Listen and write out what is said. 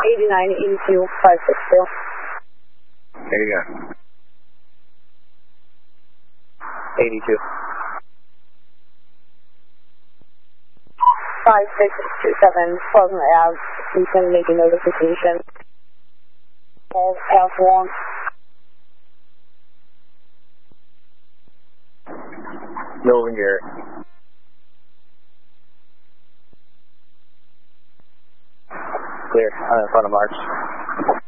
8982 562. There you go. 82. 5627 Pleasant Ave. You can make a notification. Calls pass along. Nolan Garrett. Clear. I'm in front of March.